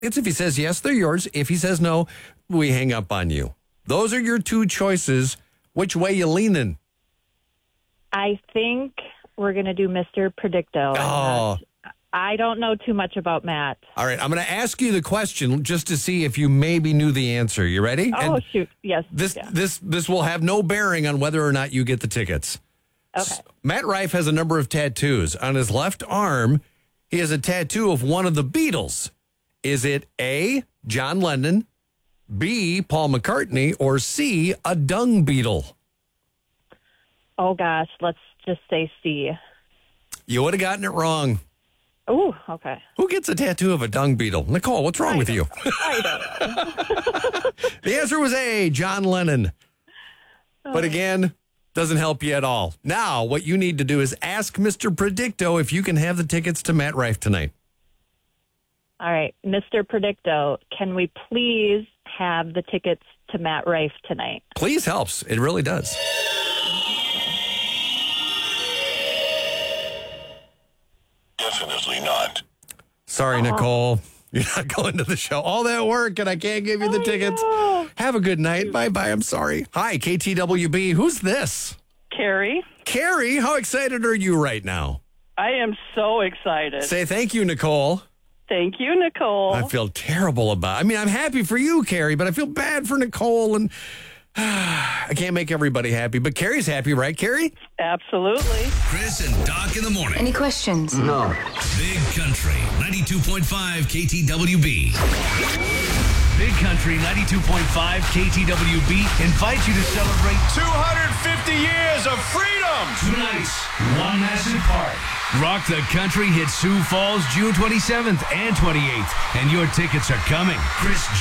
tickets. If he says yes, they're yours. If he says no, we hang up on you. Those are your two choices. Which way you leaning? I think we're going to do Mr. Predicto. Oh. I don't know too much about Matt. All right, I'm going to ask you the question just to see if you maybe knew the answer. You ready? Oh, shoot. Yes. This will have no bearing on whether or not you get the tickets. Okay. Matt Rife has a number of tattoos. On his left arm, he has a tattoo of one of the Beatles. Is it A, John Lennon, B, Paul McCartney, or C, a dung beetle? Oh, gosh. Let's just say C. You would have gotten it wrong. Oh, okay. Who gets a tattoo of a dung beetle? Nicole, what's wrong with you? I don't know. The answer was A, John Lennon. But again, doesn't help you at all. Now, what you need to do is ask Mr. Predicto if you can have the tickets to Matt Rife tonight. All right. Mr. Predicto, can we please have the tickets to Matt Rife tonight? Please helps. It really does. Definitely not. Sorry, Nicole. You're not going to the show. All that work and I can't give you the tickets. No. Have a good night. Bye-bye. I'm sorry. Hi, KTWB. Who's this? Carrie, Carrie, how excited are you right now? I am so excited. Say thank you, Nicole. Thank you, Nicole. I feel terrible I'm happy for you, Carrie, but I feel bad for Nicole, and I can't make everybody happy. But Carrie's happy, right, Carrie? Absolutely. Chris and Doc in the morning. Any questions? No. Big Country 92.5 KTWB. Big Country 92.5 KTWB invites you to celebrate 250 years of freedom! tonight's one massive party. Rock the Country hits Sioux Falls June 27th and 28th, and your tickets are coming. Chris